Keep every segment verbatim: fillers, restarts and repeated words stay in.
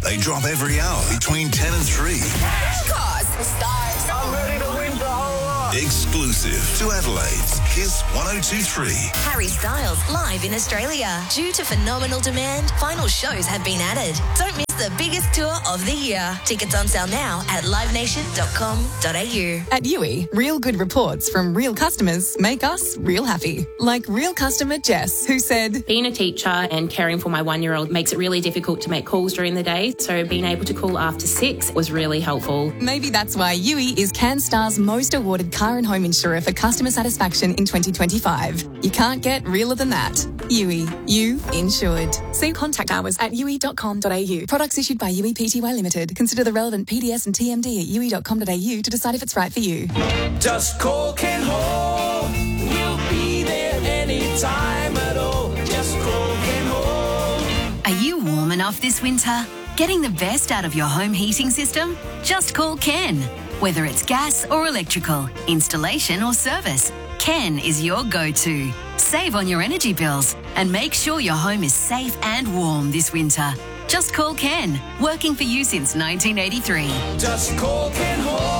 They drop every hour between ten and three. Cause stars. I'm ready to win the whole lot. Exclusive to Adelaide's Kiss one oh two point three. Harry Styles live in Australia. Due to phenomenal demand, final shows have been added. Don't miss the biggest tour of the year. Tickets on sale now at live nation dot com dot a u. At U I, real good reports from real customers make us real happy. Like real customer Jess, who said, being a teacher and caring for my one-year-old makes it really difficult to make calls during the day, so being able to call after six was really helpful. Maybe that's why U I is CanStar's most awarded car and home insurer for customer satisfaction in twenty twenty-five. You can't get realer than that. U I, you insured. See contact hours at u i dot com dot a u. Products issued by U I Pty Limited. Consider the relevant P D S and T M D at u i dot com dot a u to decide if it's right for you. Just call Ken Hall. We'll be there anytime at all. Just call Ken Hall. Are you warm enough this winter? Getting the best out of your home heating system? Just call Ken. Whether it's gas or electrical, installation or service, Ken is your go-to. Save on your energy bills and make sure your home is safe and warm this winter. Just call Ken, working for you since nineteen eighty-three. Just call Ken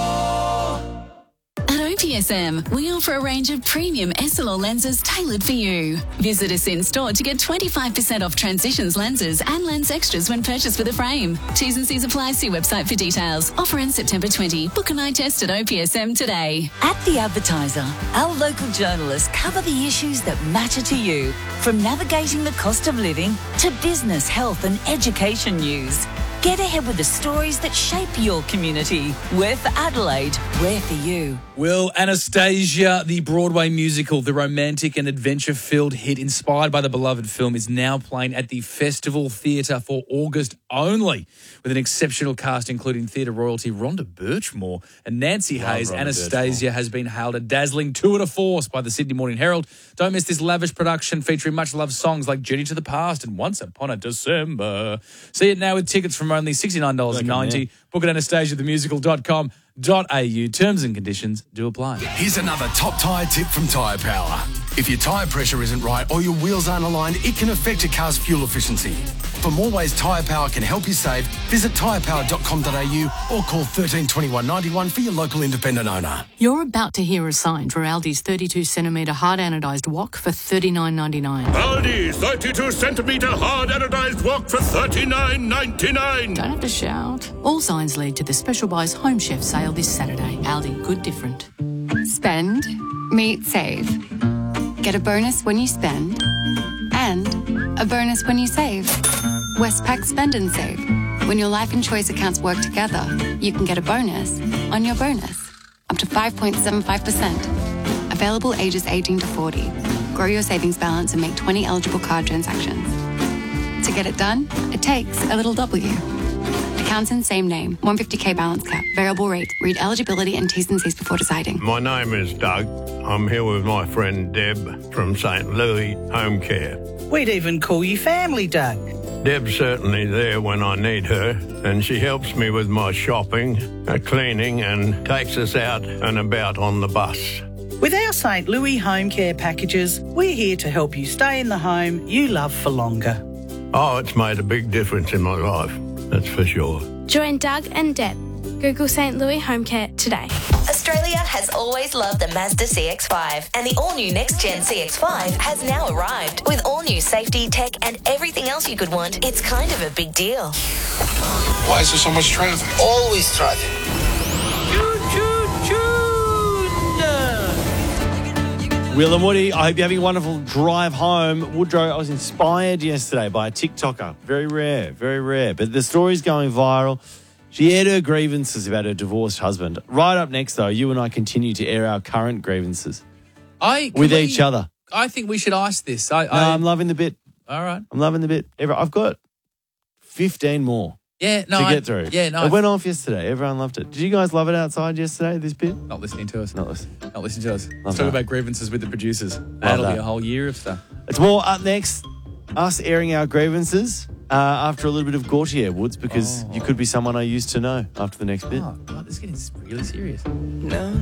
Hall. At O P S M, we offer a range of premium S L R lenses tailored for you. Visit us in store to get twenty-five percent off Transitions lenses and lens extras when purchased with a frame. T's and C's apply. See website for details. Offer ends September twentieth. Book a night test at O P S M today. At The Advertiser, our local journalists cover the issues that matter to you, from navigating the cost of living to business, health and education news. Get ahead with the stories that shape your community. We're for Adelaide. We're for you. Well, Anastasia, the Broadway musical, the romantic and adventure-filled hit inspired by the beloved film, is now playing at the Festival Theatre for August only, with an exceptional cast including theatre royalty Rhonda Birchmore and Nancy Love Hayes. Rhonda Anastasia Birchmore. has been hailed a dazzling tour de force by the Sydney Morning Herald. Don't miss this lavish production featuring much-loved songs like Journey to the Past and Once Upon a December. See it now with tickets from only sixty-nine dollars ninety. Book at anastasia the musical dot com dot a u. Terms and conditions do apply. Here's another top tyre tip from Tyre Power. If your tyre pressure isn't right or your wheels aren't aligned, it can affect your car's fuel efficiency. For more ways Tyre Power can help you save, visit tyre power dot com dot a u or call one three two one nine one for your local independent owner. You're about to hear a sign for Aldi's thirty-two centimetre hard anodised wok for thirty-nine ninety-nine. Aldi thirty-two centimetre hard anodised wok for thirty-nine ninety-nine. Don't have to shout. All signs lead to the Special Buys Home Chef sale this Saturday. Aldi, good different. Spend, meet, save. Get a bonus when you spend and a bonus when you save. Westpac Spend and Save. When your life and choice accounts work together, you can get a bonus on your bonus. Up to five point seven five percent. Available ages eighteen to forty. Grow your savings balance and make twenty eligible card transactions. To get it done, it takes a little W. Accounts in same name. one hundred fifty k balance cap. Variable rate. Read eligibility and T's and C's before deciding. My name is Doug. I'm here with my friend Deb from Saint Louis Home Care. We'd even call you family, Doug. Deb's certainly there when I need her, and she helps me with my shopping, uh, cleaning, and takes us out and about on the bus. With our Saint Louis Home Care packages, we're here to help you stay in the home you love for longer. Oh, it's made a big difference in my life, that's for sure. Join Doug and Deb. Google Saint Louis Home Care today. Australia has always loved the Mazda C X five, and the all-new next-gen C X five has now arrived. With all-new safety, tech, and everything else you could want, it's kind of a big deal. Why is there so much traffic? Always traffic. Will and Woody, I hope you're having a wonderful drive home. Woodrow, I was inspired yesterday by a TikToker. Very rare, very rare. But the story's going viral. She aired her grievances about her divorced husband. Right up next, though, you and I continue to air our current grievances I with we, each other. I think we should ice this. I, No, I, I'm loving the bit. All right. I'm loving the bit. Every- I've got fifteen more Yeah, no. to I- get through. Yeah, no. It went off yesterday. Everyone loved it. Did you guys love it outside yesterday, this bit? Not listening to us. Not listening. Not listening to us. Let's Love talk that. about grievances with the producers. That'll that. be a whole year of stuff. It's more up next. Us airing our grievances uh, after a little bit of Gautier Woods, because Oh. you could be someone I used to know after the next bit. Oh, God, this is getting really serious. No.